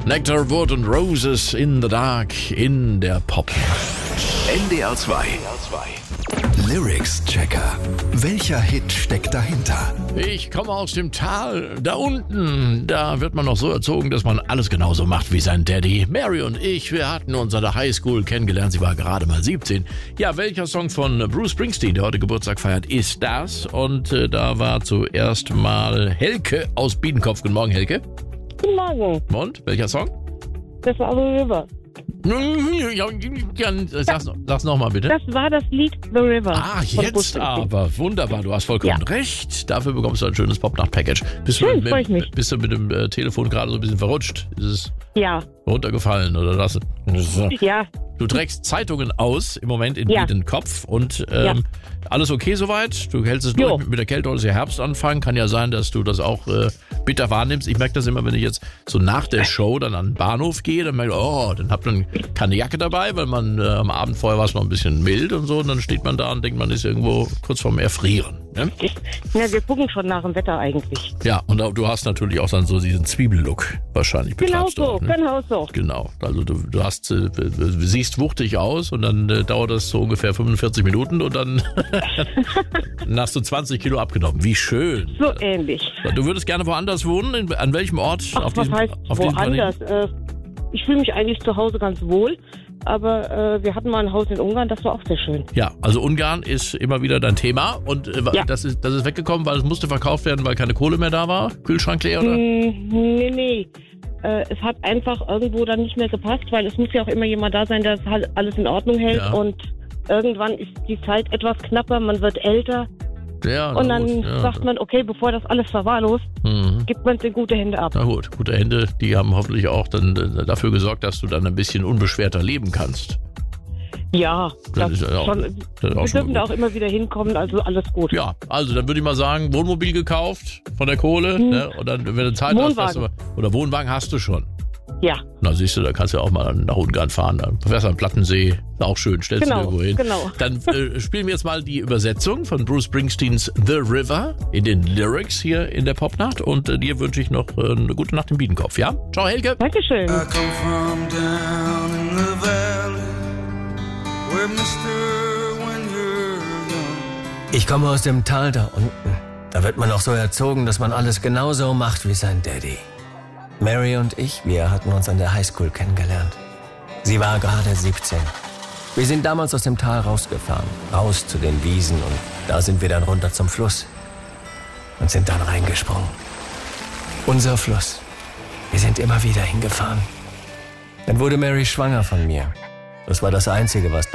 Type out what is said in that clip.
Nectar, Wood und Roses in the Dark in der Popnacht. NDR 2. Lyrics-Checker. Welcher Hit steckt dahinter? Ich komme aus dem Tal, da unten. Da wird man noch so erzogen, dass man alles genauso macht wie sein Daddy. Mary und ich, wir hatten uns an der Highschool kennengelernt. Sie war gerade mal 17. Ja, welcher Song von Bruce Springsteen, der heute Geburtstag feiert, ist das? Und da war zuerst mal Helke aus Biedenkopf. Guten Morgen, Helke. Guten Morgen. Und, welcher Song? Das war The River. Sag's noch mal bitte. Das war das Lied The River. Ah, jetzt aber. Wunderbar, du hast vollkommen recht. Dafür bekommst du ein schönes Popnacht-Package. Schön, freu ich mich. Bist du mit dem Telefon gerade so ein bisschen verrutscht? Ist es runtergefallen oder was? Ja. Du trägst Zeitungen aus im Moment in den Kopf und alles okay soweit? Du hältst es durch mit der Kälte, heute ist ja Herbstanfang. Kann ja sein, dass du das auch bitter wahrnimmst. Ich merke das immer, wenn ich jetzt so nach der Show dann an den Bahnhof gehe, dann merke ich, dann habt ihr keine Jacke dabei, weil man am Abend vorher war es noch ein bisschen mild und so und dann steht man da und denkt, man ist irgendwo kurz vorm Erfrieren. Ne? Ja, wir gucken schon nach dem Wetter eigentlich. Ja, und du hast natürlich auch dann so diesen Zwiebellook wahrscheinlich. Genau so, ne? genau. Genau, also du hast, siehst wuchtig aus und dann dauert das so ungefähr 45 Minuten und dann hast du 20 Kilo abgenommen. Wie schön. So ähnlich. Du würdest gerne woanders wohnen? An welchem Ort? Was heißt woanders? Ich fühle mich eigentlich zu Hause ganz wohl, aber wir hatten mal ein Haus in Ungarn, das war auch sehr schön. Ja, also Ungarn ist immer wieder dein Thema und das ist weggekommen, weil es musste verkauft werden, weil keine Kohle mehr da war? Kühlschrank leer, oder? Nee. Es hat einfach irgendwo dann nicht mehr gepasst, weil es muss ja auch immer jemand da sein, der das halt alles in Ordnung hält und irgendwann ist die Zeit etwas knapper, man wird älter. Ja, und dann sagt man, okay, bevor das alles verwahrlost, gibt man es in gute Hände ab. Na gut, gute Hände, die haben hoffentlich auch dann dafür gesorgt, dass du dann ein bisschen unbeschwerter leben kannst. Ja, wir dürfen da auch immer wieder hinkommen, also alles gut. Ja, also dann würde ich mal sagen, Wohnmobil gekauft von der Kohle, ne? Und dann, wenn du Zeit hast, oder Wohnwagen hast du schon. Ja. Na siehst du, da kannst du ja auch mal nach Ungarn fahren. Dann fährst du am Plattensee, ist auch schön, stellst du irgendwo hin. Genau. Dann spielen wir jetzt mal die Übersetzung von Bruce Springsteens The River in den Lyrics hier in der Popnacht. Und dir wünsche ich noch eine gute Nacht im Biedenkopf, ja? Ciao, Helge. Dankeschön. I come from down in the valley where Mr. when you're young. Ich komme aus dem Tal da unten. Da wird man auch so erzogen, dass man alles genauso macht wie sein Daddy. Mary und ich, wir hatten uns an der Highschool kennengelernt. Sie war gerade 17. Wir sind damals aus dem Tal rausgefahren, raus zu den Wiesen und da sind wir dann runter zum Fluss und sind dann reingesprungen. Unser Fluss. Wir sind immer wieder hingefahren. Dann wurde Mary schwanger von mir. Das war das Einzige, was